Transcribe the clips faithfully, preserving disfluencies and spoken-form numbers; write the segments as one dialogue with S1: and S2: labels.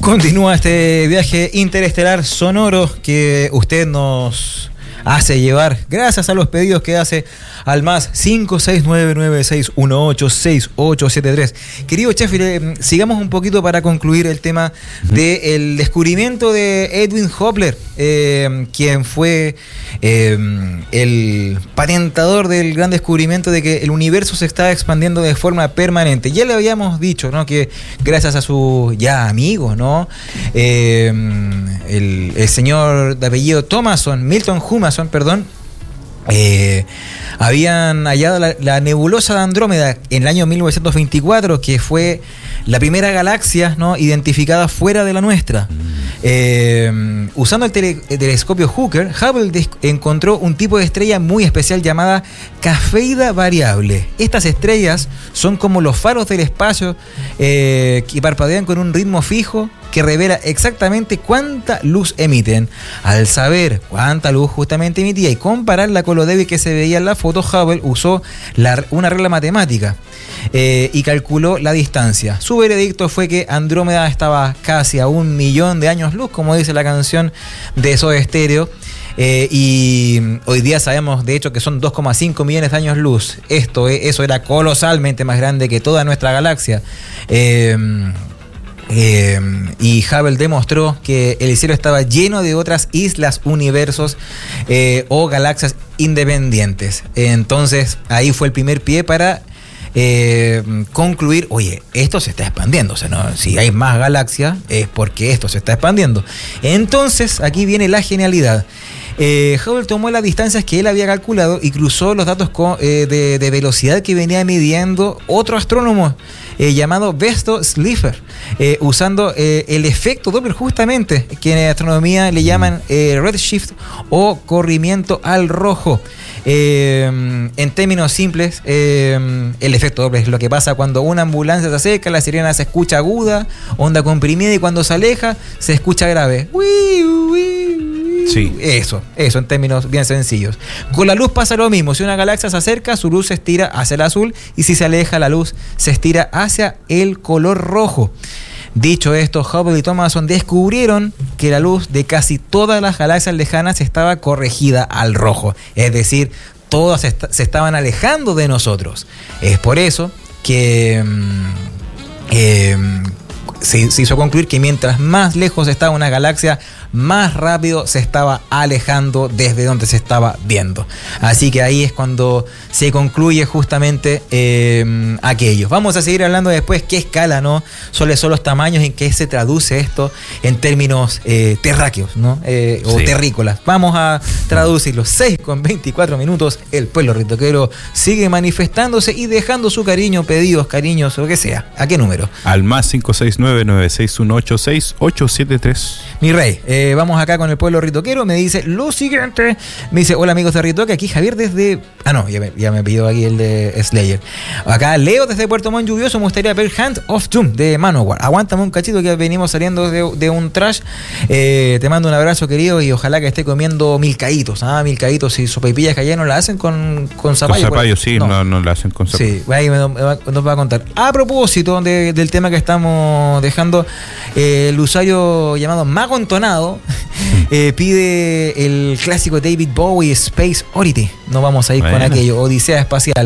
S1: Continúa este viaje interestelar sonoro que usted nos hace llevar gracias a los pedidos que hace al más cinco seis nueve nueve seis uno ocho seis ocho siete tres. Querido chef, eh, sigamos un poquito para concluir el tema uh-huh. del descubrimiento de Edwin Hubble, eh, quien fue eh, el patentador del gran descubrimiento de que el universo se está expandiendo de forma permanente. Ya le habíamos dicho, ¿no?, que gracias a su ya amigo, ¿no?, eh, el, el señor de apellido Thomason, Milton Humason, perdón, eh, habían hallado la, la nebulosa de Andrómeda en el año mil novecientos veinticuatro, que fue la primera galaxia, ¿no?, identificada fuera de la nuestra. Eh, usando el, tele, el telescopio Hooker, Hubble des- encontró un tipo de estrella muy especial llamada Cefeida variable. Estas estrellas son como los faros del espacio eh, que parpadean con un ritmo fijo que revela exactamente cuánta luz emiten. Al saber cuánta luz justamente emitía y compararla con lo débil que se veía en la foto, Hubble usó la, una regla matemática eh, y calculó la distancia. Su veredicto fue que Andrómeda estaba casi a un millón de años luz, como dice la canción de Soda Stereo. Eh, y hoy día sabemos de hecho que son dos coma cinco millones de años luz. Esto, eh, eso era colosalmente más grande que toda nuestra galaxia. Eh, Eh, y Hubble demostró que el cielo estaba lleno de otras islas, universos eh, o galaxias independientes. Entonces ahí fue el primer pie para eh, concluir, oye, esto se está expandiendo. O sea, ¿no? Si hay más galaxias es porque esto se está expandiendo. Entonces aquí viene la genialidad. Eh, Hubble tomó las distancias que él había calculado y cruzó los datos con, eh, de, de velocidad que venía midiendo otro astrónomo eh, llamado Besto Slipher, eh, usando eh, el efecto Doppler, justamente, que en astronomía le llaman eh, redshift o corrimiento al rojo. Eh, en términos simples, eh, el efecto Doppler es lo que pasa cuando una ambulancia se acerca, la sirena se escucha aguda, onda comprimida, y cuando se aleja se escucha grave. Uy, uy. Sí. Eso, eso en términos bien sencillos. Con la luz pasa lo mismo. Si una galaxia se acerca, su luz se estira hacia el azul, y si se aleja, la luz se estira hacia el color rojo. Dicho esto, Hubble y Thomason descubrieron que la luz de casi todas las galaxias lejanas estaba corregida al rojo. Es decir, todas se, est- se estaban alejando de nosotros. Es por eso que eh, se, se hizo concluir que mientras más lejos estaba una galaxia, más rápido se estaba alejando desde donde se estaba viendo. Así que ahí es cuando se concluye justamente eh, aquello. Vamos a seguir hablando después qué escala, ¿no?, son, son los tamaños en que se traduce esto en términos eh, terráqueos, ¿no? Eh, o sí. terrícolas. Vamos a traducirlo. seis con veinticuatro minutos. El pueblo ritoquero sigue manifestándose y dejando su cariño, pedidos, cariños, o lo que sea. ¿A qué número?
S2: Al más cinco seis nueve nueve seis uno ocho seis ocho siete tres.
S1: Mi rey, eh, Eh, vamos acá con el pueblo ritoquero. Me dice lo siguiente. Me dice, hola amigos de Ritoque, aquí Javier desde... Ah, no, ya me, ya me pidió aquí el de Slayer. Acá Leo desde Puerto Montt lluvioso. Me gustaría ver Hand of Doom de Manowar. Aguántame un cachito que venimos saliendo de, de un trash. Eh, te mando un abrazo, querido, y ojalá que esté comiendo milcaitos. Ah, milcaitos y sopaipillas que allá no la hacen con, con zapallo.
S2: Con zapallo, sí, no. no, no la hacen con zapallo.
S1: Sí, ahí me, me va, nos va a contar. A propósito de, del tema que estamos dejando, eh, el usuario llamado Mago Entonado Eh, pide el clásico David Bowie, Space Oddity. No vamos a ir bueno. con aquello, Odisea Espacial.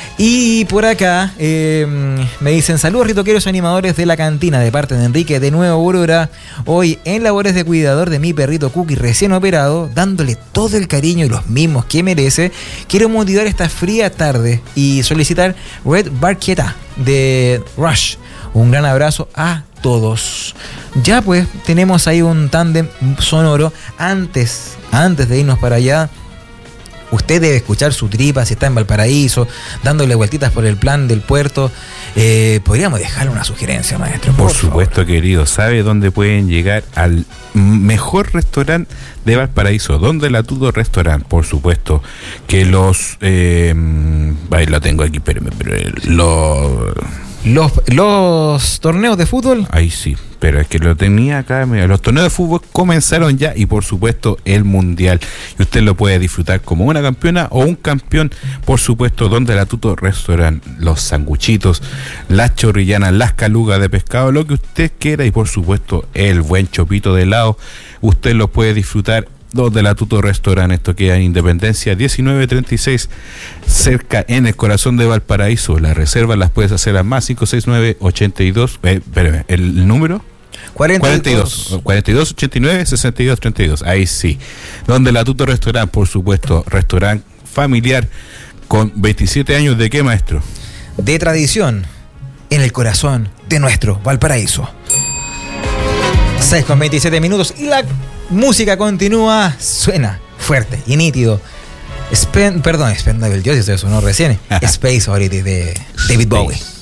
S1: Y por acá eh, me dicen, saludos ritoqueros animadores de la cantina, de parte de Enrique, de Nuevo Aurora. Hoy en labores de cuidador de mi perrito Cookie recién operado, dándole todo el cariño y los mimos que merece, quiero motivar esta fría tarde y solicitar Red Barqueta de Rush. Un gran abrazo a todos. Ya pues, tenemos ahí un tándem sonoro. Antes, antes de irnos para allá, usted debe escuchar su tripa si está en Valparaíso, dándole vueltitas por el plan del puerto. Eh, podríamos dejarle una sugerencia, maestro.
S2: Por, por supuesto, favor. Querido. ¿Sabe dónde pueden llegar al mejor restaurante de Valparaíso? ¿Dónde la Tudo Restaurant? Por supuesto. Que los... Eh, ahí lo tengo aquí, espérame, pero los...
S1: Los, los torneos de fútbol.
S2: Ahí sí, pero es que lo tenía acá. Mira, los torneos de fútbol comenzaron ya y por supuesto el mundial. Y usted lo puede disfrutar como una campeona o un campeón, por supuesto, donde la Tuto Restaurant, los sanguchitos, las chorrillanas, las calugas de pescado, lo que usted quiera y por supuesto el buen chopito de helado, usted lo puede disfrutar donde la Tuto Restaurant. Esto queda en Independencia diecinueve treinta y seis, cerca en el corazón de Valparaíso. Las reservas las puedes hacer a más cinco seis nueve ochenta y dos, eh, espérame, el número cuarenta y dos, cuarenta y dos ochenta y nueve sesenta y dos treinta y dos. Ahí sí, donde la Tuto Restaurant, por supuesto, restaurante familiar con veintisiete años de qué, maestro,
S1: de tradición en el corazón de nuestro Valparaíso. seis con veintisiete minutos y la música continúa, suena fuerte y nítido. Spend, perdón, Spendable, Dios, eso sonó recién. Space Oddity de David Bowie.